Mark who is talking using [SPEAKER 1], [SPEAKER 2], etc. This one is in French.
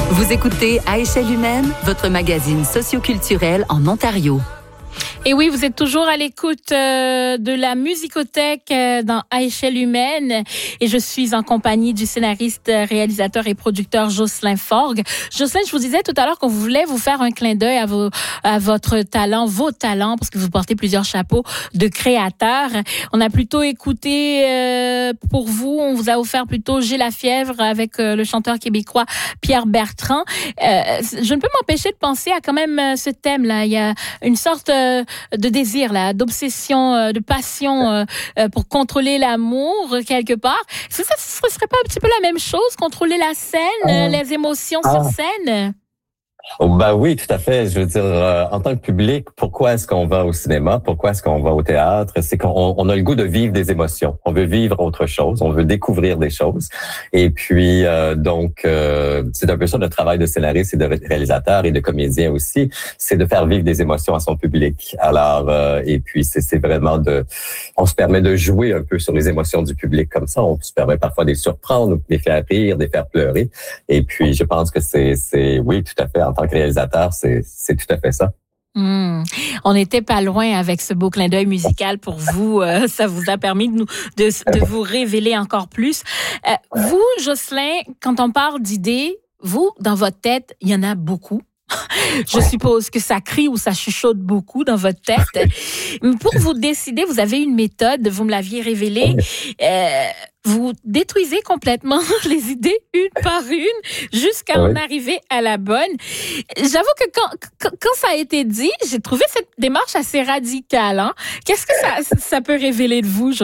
[SPEAKER 1] Vous écoutez À échelle humaine, votre magazine socioculturel en Ontario.
[SPEAKER 2] Et oui, vous êtes toujours à l'écoute de la musicothèque dans À échelle humaine. Et je suis en compagnie du scénariste, réalisateur et producteur Jocelyn Forgue. Jocelyn, je vous disais tout à l'heure qu'on voulait vous faire un clin d'œil à votre talent, vos talents, parce que vous portez plusieurs chapeaux de créateur. On a plutôt écouté pour vous, on vous a offert plutôt J'ai la fièvre avec le chanteur québécois Pierre Bertrand. Je ne peux m'empêcher de penser à quand même ce thème-là. Il y a une sorte de désir, là, d'obsession, de passion pour contrôler l'amour, quelque part. Est-ce que ça ne serait pas un petit peu la même chose, contrôler la scène, les émotions sur scène?
[SPEAKER 3] Oh, ben oui, tout à fait. Je veux dire, en tant que public, pourquoi est-ce qu'on va au cinéma? Pourquoi est-ce qu'on va au théâtre? C'est qu'on a le goût de vivre des émotions. On veut vivre autre chose. On veut découvrir des choses. Et puis, c'est un peu ça le travail de scénariste et de réalisateur et de comédien aussi. C'est de faire vivre des émotions à son public. Alors, et puis, c'est vraiment on se permet de jouer un peu sur les émotions du public comme ça. On se permet parfois de les surprendre, de les faire rire, de les faire pleurer. Et puis, je pense que oui, tout à fait. En tant que réalisateur, c'est tout à fait ça.
[SPEAKER 2] On n'était pas loin avec ce beau clin d'œil musical pour vous. Ça vous a permis de vous révéler encore plus. Vous, Jocelyn, quand on parle d'idées, vous, dans votre tête, il y en a beaucoup. Je suppose que ça crie ou ça chuchote beaucoup dans votre tête. Pour vous décider, vous avez une méthode, vous me l'aviez révélé. Vous détruisez complètement les idées une par une jusqu'à en arriver à la bonne. J'avoue que quand ça a été dit, j'ai trouvé cette démarche assez radicale. Qu'est-ce que ça peut révéler de vous,